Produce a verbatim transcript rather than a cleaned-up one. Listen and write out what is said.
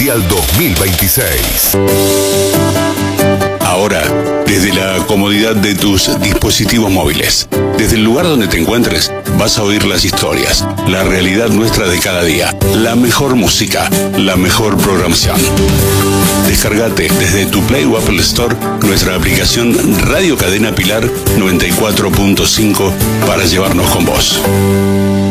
Mundial dos mil veintiséis. Ahora, desde la comodidad de tus dispositivos móviles, desde el lugar donde te encuentres, vas a oír las historias, la realidad nuestra de cada día, la mejor música, la mejor programación. Descargate desde tu Play o Apple Store nuestra aplicación Radio Cadena Pilar noventa y cuatro punto cinco para llevarnos con vos.